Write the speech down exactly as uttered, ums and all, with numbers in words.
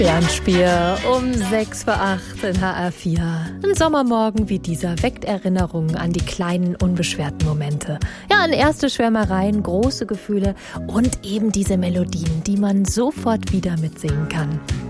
Sternspiel um sechs vor acht in H R vier. Ein Sommermorgen wie dieser weckt Erinnerungen an die kleinen, unbeschwerten Momente. Ja, an erste Schwärmereien, große Gefühle und eben diese Melodien, die man sofort wieder mitsingen kann.